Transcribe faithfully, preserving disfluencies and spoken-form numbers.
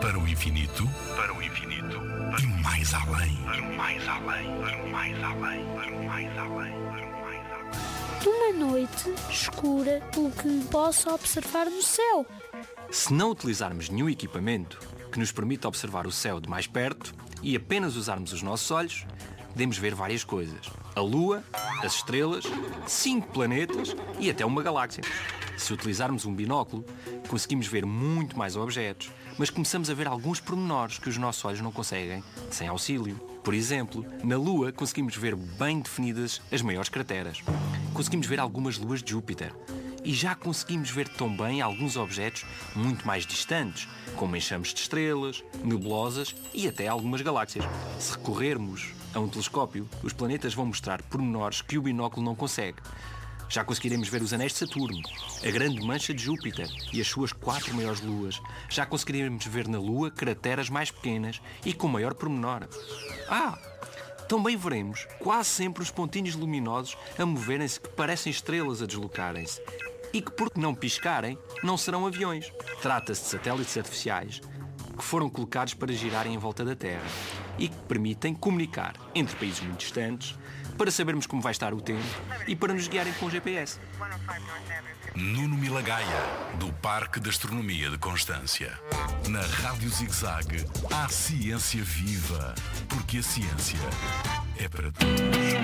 Para o infinito, para o infinito, para e mais além, para o mais além, para o mais além, para o mais além, para o mais além. Numa noite escura, o que posso observar no céu? Se não utilizarmos nenhum equipamento que nos permita observar o céu de mais perto e apenas usarmos os nossos olhos, podemos ver várias coisas. A Lua, as estrelas, cinco planetas e até uma galáxia. Se utilizarmos um binóculo, conseguimos ver muito mais objetos, mas começamos a ver alguns pormenores que os nossos olhos não conseguem sem auxílio. Por exemplo, na Lua conseguimos ver bem definidas as maiores crateras. Conseguimos ver algumas luas de Júpiter. E já conseguimos ver também alguns objetos muito mais distantes, como enxames de estrelas, nebulosas e até algumas galáxias. Se recorrermos a um telescópio, os planetas vão mostrar pormenores que o binóculo não consegue. Já conseguiremos ver os anéis de Saturno, a grande mancha de Júpiter e as suas quatro maiores luas. Já conseguiremos ver na Lua crateras mais pequenas e com maior pormenor. Ah! Também veremos quase sempre os pontinhos luminosos a moverem-se que parecem estrelas a deslocarem-se e que, por não piscarem, não serão aviões. Trata-se de satélites artificiais que foram colocados para girarem em volta da Terra e que permitem comunicar entre países muito distantes para sabermos como vai estar o tempo e para nos guiarem com o G P S. Nuno Milagaya, do Parque de Astronomia de Constância. Na Rádio Zig-Zag, há ciência viva, porque a ciência é para todos.